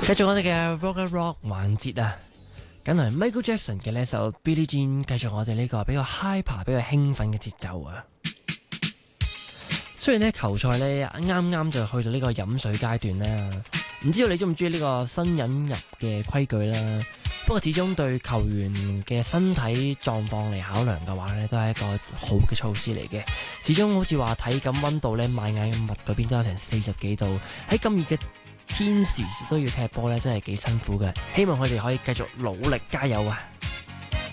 繼續我哋嘅 Rock 環節啊，緊係 Michael Jackson 嘅呢首 Billie Jean， 繼續我哋呢個比較 hyper、比較興奮嘅節奏啊。雖然呢球賽呢啱啱就去到呢個飲水階段啦，唔知道你中唔中意呢個新引入嘅規矩啦。不過始終對球員嘅身體狀況嚟考量嘅話呢，都係一個好嘅措施嚟嘅。始終好似話體感溫度呢，邁亞密嗰邊都有成40幾度，喺咁熱嘅天時都要踢波呢，真係幾辛苦嘅。希望佢哋可以繼續努力加油啊！